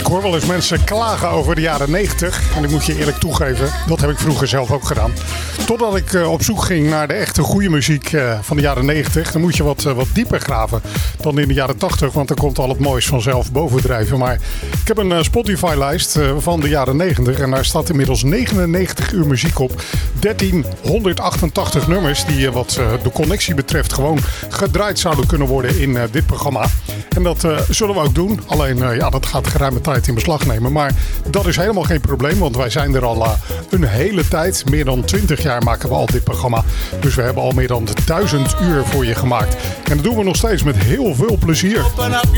hoor wel eens mensen klagen over de jaren 90. En ik moet je eerlijk toegeven, dat heb ik vroeger zelf ook gedaan. Totdat ik op zoek ging naar de echte goede muziek van de jaren 90. Dan moet je wat dieper graven dan in de jaren 80. Want dan komt al het moois vanzelf bovendrijven. Maar ik heb een Spotify-lijst van de jaren 90. En daar staat inmiddels 99 uur muziek op. 1388 nummers die wat de connectie betreft gewoon gedraaid zouden kunnen worden in dit programma. En dat zullen we ook doen. Alleen dat gaat geruime tijd in beslag nemen. Maar dat is helemaal geen probleem. Want wij zijn er al een hele tijd. Meer dan 20 jaar maken we al dit programma. Dus we hebben al meer dan 1000 uur voor je gemaakt. En dat doen we nog steeds met heel veel plezier.